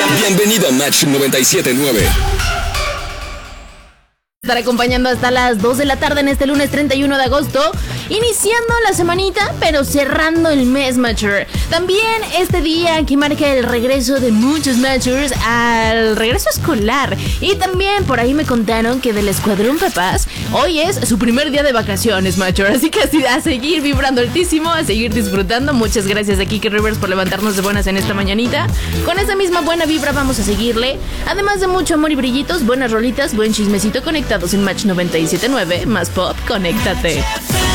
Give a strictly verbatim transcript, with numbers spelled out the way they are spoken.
Bienvenido a Match noventa y siete punto nueve. Estar acompañando hasta las dos de la tarde en este lunes treinta y uno de agosto, iniciando la semanita, pero cerrando el mes, Matcher. También este día que marca el regreso de muchos Matchers al regreso escolar. Y también por ahí me contaron que del Escuadrón Papás hoy es su primer día de vacaciones, Matcher. Así que así, a seguir vibrando altísimo, a seguir disfrutando. Muchas gracias a Kike Rivers por levantarnos de buenas en esta mañanita. Con esa misma buena vibra vamos a seguirle. Además de mucho amor y brillitos, buenas rolitas, buen chismecito, conectados en Match noventa y siete punto nueve. Más pop, conéctate.